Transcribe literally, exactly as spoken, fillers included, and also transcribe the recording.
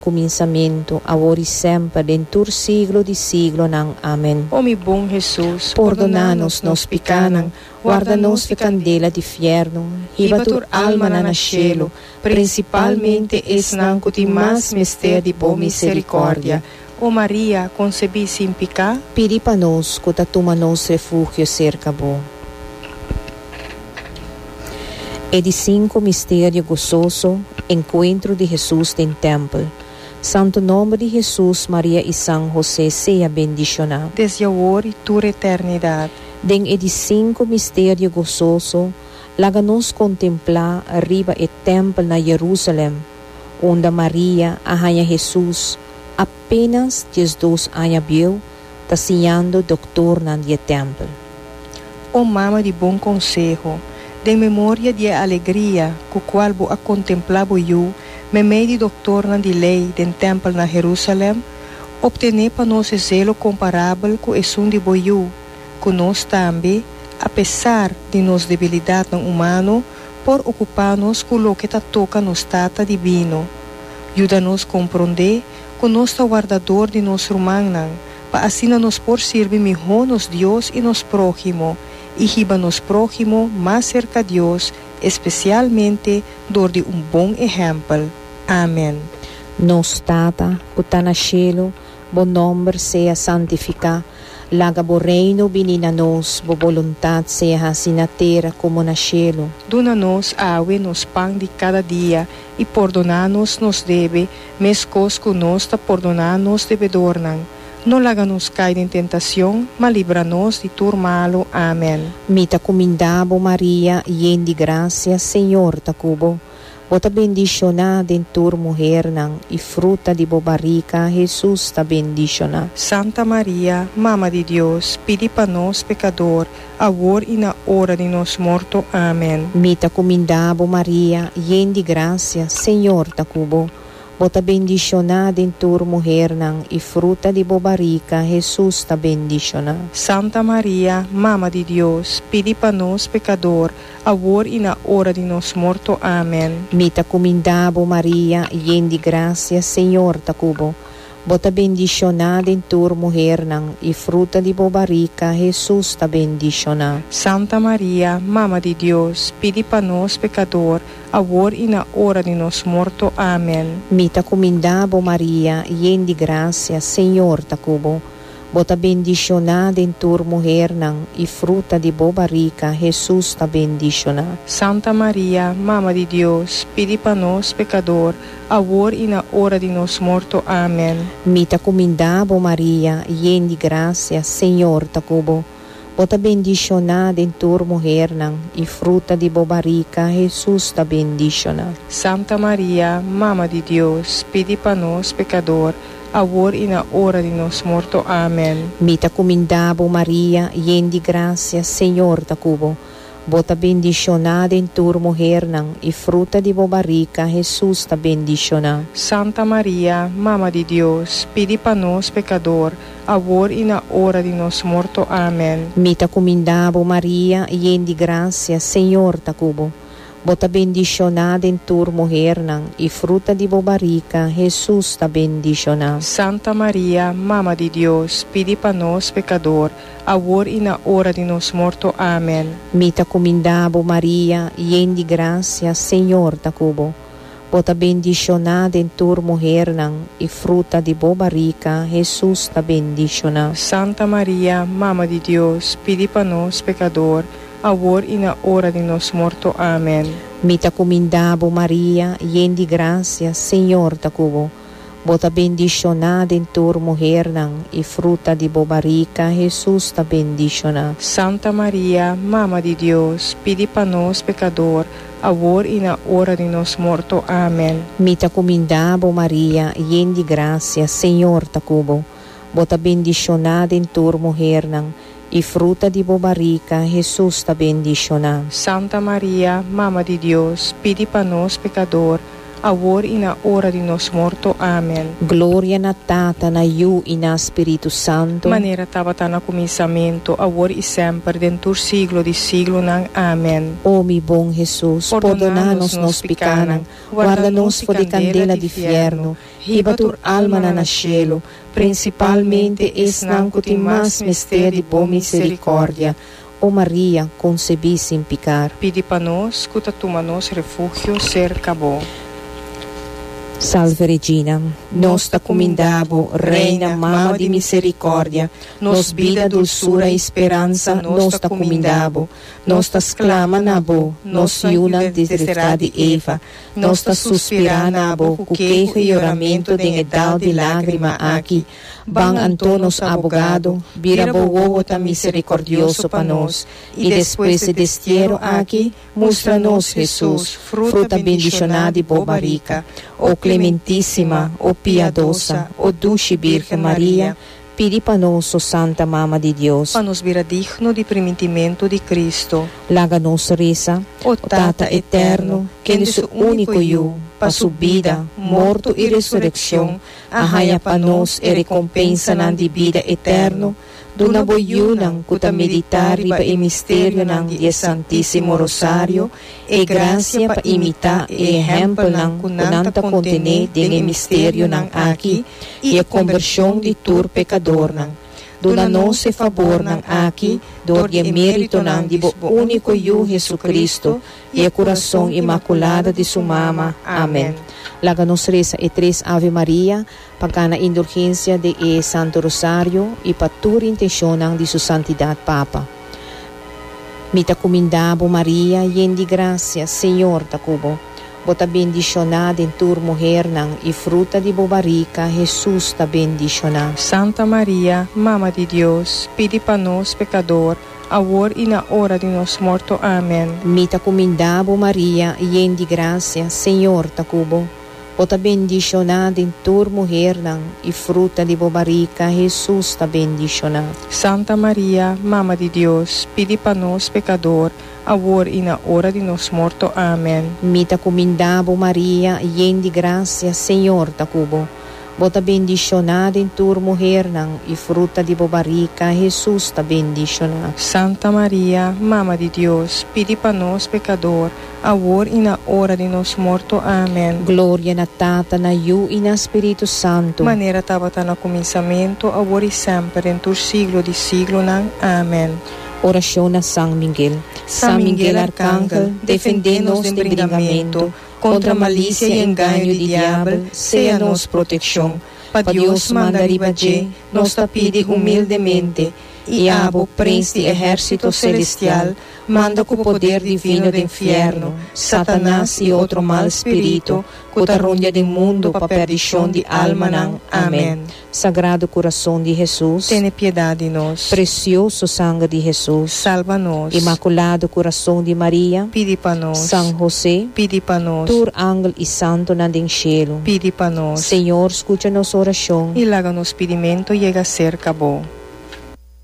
começamento, agora e sempre, dentur siglo de siglo, nang. Amen. Ó mi bom Jesus, Perdona-nos nos pecanan, guarda-nos de candela de fierno, hiba tur alma na nascelo, principalmente es nan cuti mas mister de boa misericórdia. Ó Maria, concebi sem pecar, pedi pa nos, cuta tuma nos refúgio cerca bo. E de cinco mistério gozoso, encontro de Jesus em templo. Santo nome de Jesus, Maria e São José seja bendicionado. desde agora e toda eternidade. Den e de cinco mistério gozoso, laga-nos contemplar arriba e templo na Jerusalém, onde Maria, a rainha Jesus, apenas Jesus anos viu, taciando doutor na de templo. Ó mama de bom conselho, de memória de alegria, com qual vou a contemplar eu, me meio doutor na de lei den templo na Jerusalém, obtener para nós zelo comparável com o som de boiú, com nós também, apesar de nos debilidade no humano, por ocupar-nos com o que ta toca nos tata divino. Ajuda-nos a compreender que nós está guardador de nosso humano, para assim nos por servir melhor nos Deus e nos próximo, e riba nos próximo mais cerca de Deus, especialmente dor de um bom exemplo. Amém. Nos tata, que está na cielo, bom nome seja santificado, laga bo reino vinina nos, bo voluntade seja assim na terra como na cielo. Dona-nos awe nos pão de cada dia, e perdona-nos nos deve, mescos que nós ta perdonar-nos devedornan. Não laga-nos cair em tentação, mas livra-nos de tudo malo. Amém. Mita comindabo Maria, yen de graça, Senhor ta cubo. Bota bendicionada em tur mulher nang, e fruta de bo barriga, Jesus ta bendicionada. Santa Maria, Mama de Deus, pedi para nós pecador, agora e na hora de nos morto. Amém. Mita comindabo Maria, yen de graça, Senhor ta cubo. Bota bendicionada em tur mulher nang, e fruta de bo barriga, Jesus ta bendicionada. Santa Maria, Mama de Deus, pedi para nós pecador, agora e na hora de nos morto. Amém. Mita comindabo Maria, yen de graça, Senhor ta cubo. Bota bendicionada em tur mulher nang, e fruta de bo barriga, Jesus ta bendicionada. Santa Maria, Mama de Deus, pedi para nós pecador, agora e na hora de nos morto. Amém. Mita comindabo Maria, yen de graça, Senhor ta cubo. Bota bendicionada em tur mulher nang, e fruta de bo barriga, Jesus ta bendicionada. Santa Maria, Mama de Deus, pedi para nós pecador, agora e na hora de nos morto. Amém. Mita comindabo Maria, yen de graça, Senhor ta cubo. Bota bendicionada em tur mulher nang, e fruta de bo barriga, Jesus ta bendicionada. Santa Maria, Mama de Deus, pedi para nós pecador, agora e na hora de nos morto. Amém. Mita comindabo Maria, yen de graça, Senhor ta cubo. Bota bendicionada em tur mulher nang, e fruta de bo barriga, Jesus ta bendicionada. Santa Maria, Mama de Deus, pedi para nós pecador, agora e na hora de nos morto. Amém. Mita comindabo Maria, yen de graça, Senhor ta cubo. Bota bendicionada em tur mulher nang, e fruta de bo barriga, Jesus ta bendicionada. Santa Maria, Mama de Deus, pedi para nós pecador, agora e na hora de nos morto. Amém. Mita comindabo Maria, yen de graça, Senhor ta cubo. Bota bendicionada em tur mulher nang, e fruta de bo barriga, Jesus ta bendicionada. Santa Maria, Mama de Deus, pedi para nós pecador, agora e na hora de nos morto. Amém. Mita comindabo Maria, yen de graça, Senhor ta cubo. Bota bendicionada em tur mulher nang, e fruta de bo barriga, Jesus ta bendicionada. Santa Maria, Mama de Deus, pedi para nós pecador, agora e na hora de nos morto. Amém. Mita comindabo Maria, yen de graça, Senhor ta cubo. Bota bendicionada em tur mulher nang, e fruta de bo barriga, Jesus ta bendicionada. Santa Maria, Mama de Deus, pedi para nós pecador, agora e na hora de nos morto. Amém. Glória na Tata, na Iu e na Espírito Santo. Maneira estava no começamento, agora e sempre, dentro do siglo de siglo. Nang. Amém. Ó mi bom Jesus, perdona-nos nos pecanan, guarda-nos de candela de fierno, riba tur alma na nascelo, principalmente es nanco ti mas mistério de boa misericórdia. Ó Maria, concebi sem pecar. Pedi para nós, cuta tu manos refúgio cerca bo. Salve Regina, nos ta comindabo, Reina, Mama de Misericórdia, nos vida, dulçura e esperança, nos ta comindabo, nos ta exclama nabo, nos iuna desesperada de Eva, nos ta suspira nabo, o queijo e oramento de edal de lágrima aqui, ban antonos abogado, vira bogo ta misericordioso pa nós, e depois de destiero aqui, mostra-nos Jesus, fruta bendicionada e boba rica, o Clementíssima, o Piedosa, o Dulce Virgem Maria, pedi para nós, Santa Mama de Deus, para nos vira digno de primitimento de Cristo. Laga nos reza, o Tata eterno, que é o único eu, para sua vida, morto e ressurreição, arraia para nós e recompensa na de vida eterno, duna boiunang kuta meditar riba e mistério nang di Santíssimo Rosário e gracia pa imitar e exemplo nang kunanta contene denge mistério nang aqui e a conversão de tur pecador nang. Duna nos e favor nang aqui, dor e mérito nang di bo único yu Jesucristo e a coração imaculada de sua mama. Amém. Laga nos reza e três Ave Maria, pagana indulgência de e Santo Rosário e patur intenção de sua santidade Papa. Mita comindabo Maria, yen de graça, Senhor tacubo. Bota bendicionada em tur mulher nang e fruta de bobarica, Jesus ta bendicionada. Santa Maria, Mama de Deus, pedi para nós pecador, agora e na hora de nosso morto. Amém. Mita comindabo Maria, yen de graça, Senhor tacubo. Bota bendicionada em tur mulher nang e fruta de bobarica, Jesus ta bendicionada. Santa Maria, Mama de Deus, pedi para nós pecador, agora e na hora de nosso morto. Amém. Mita comindabo Maria, yen de graça, Senhor tacubo. Bota bendicionada em tur mulher nang e fruta de bobarica, Jesus ta bendicionada. Santa Maria, Mama de Deus, pedi para nós pecador, agora e na hora de nosso morto. Amém. Glória na Tata, na Yu e na Espírito Santo. Maneira estava no começamento, agora e sempre, em todo siglo de siglo. Amém. Oração a São Miguel. São Miguel Arcángel, defendendo-nos do bringamento, contra a malícia e engano do diabo, seja nos proteção. Para Deus manda ribaje, nos pide humildemente, e abo, príncipe exército celestial, manda com o poder divino do inferno, Satanás e outro mal espírito, que tarronha do mundo para perdição de alma. Amém. Sagrado coração de Jesus, tenha piedade de nós. Precioso sangue de Jesus, salva-nos. Imaculado coração de Maria, pede para nós. São José, pede para nós. Tur ángel e santo na den cielo, pede para nós. Senhor, escuta nossa oração e laga nos pedimento chega cerca bo.